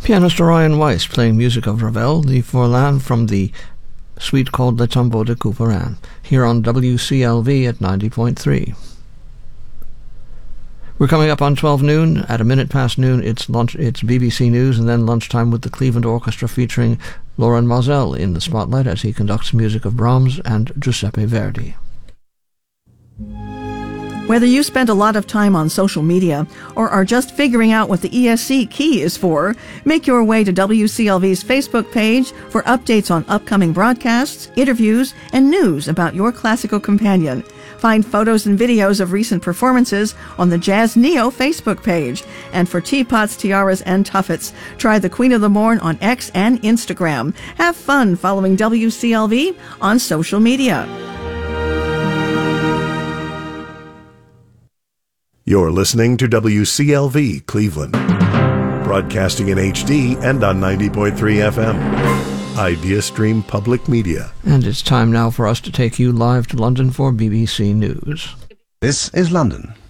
Pianist Orion Weiss playing music of Ravel, the Forlan from the suite called Le Tombeau de Couperin, here on WCLV at 90.3. We're coming up on 12 noon. At a minute past noon, it's BBC News, and then lunchtime with the Cleveland Orchestra featuring Loren Moselle in the spotlight as he conducts music of Brahms and Giuseppe Verdi. Whether you spend a lot of time on social media or are just figuring out what the ESC key is for, make your way to WCLV's Facebook page for updates on upcoming broadcasts, interviews, and news about your classical companion. Find photos and videos of recent performances on the Jazz Neo Facebook page. And for teapots, tiaras, and tuffets, try the Queen of the Morn on X and Instagram. Have fun following WCLV on social media. You're listening to WCLV Cleveland, broadcasting in HD and on 90.3 FM. Idea Stream Public Media. And it's time now for us to take you live to London for BBC News. This is London.